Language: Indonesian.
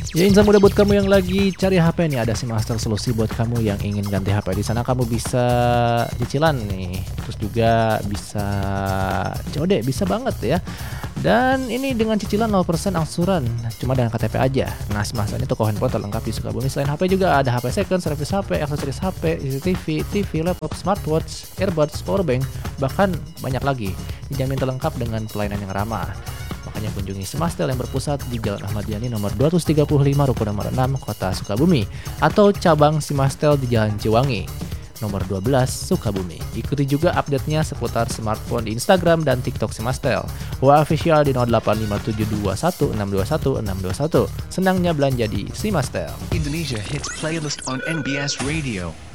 Ya insan muda buat kamu yang lagi cari HP nih, ada Simaster solusi buat kamu yang ingin ganti HP. Di sana kamu bisa cicilan nih, terus juga bisa COD, bisa banget ya. Dan ini dengan cicilan 0% angsuran, cuma dengan KTP aja. Nah, Simaster ini toko handphone terlengkap di Sukabumi. Selain HP juga ada HP second, servis HP, aksesoris HP, CCTV, TV, laptop, smartwatch, earbuds, powerbank, bahkan banyak lagi. Dijamin terlengkap dengan pelayanan yang ramah. Makanya kunjungi Simastel yang berpusat di Jalan Ahmad Yani nomor 235 Ruko nomor 6 Kota Sukabumi, atau cabang Simastel di Jalan Ciwangi nomor 12 Sukabumi. Ikuti juga update-nya seputar smartphone di Instagram dan TikTok Simastel. WA official di 085721621621. Senangnya belanja di Simastel. Indonesia Hits Playlist on NBS Radio.